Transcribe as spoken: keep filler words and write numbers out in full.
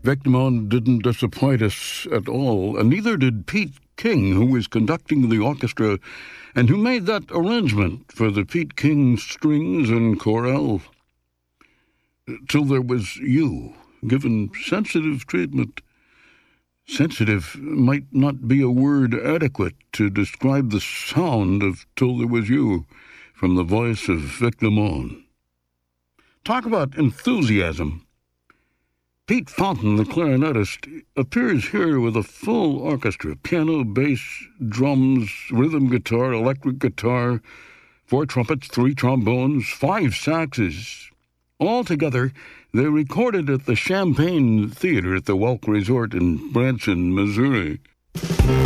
Vic Damone didn't disappoint us at all, and neither did Pete King, who was conducting the orchestra and who made that arrangement for the Pete King strings and chorale. Till There Was You, given sensitive treatment. Sensitive might not be a word adequate to describe the sound of Till There Was You from the voice of Vic Damone. Talk about enthusiasm. Pete Fountain, the clarinetist, appears here with a full orchestra, piano, bass, drums, rhythm guitar, electric guitar, four trumpets, three trombones, five saxes. All together, they recorded at the Champagne Theater at the Welk Resort in Branson, Missouri.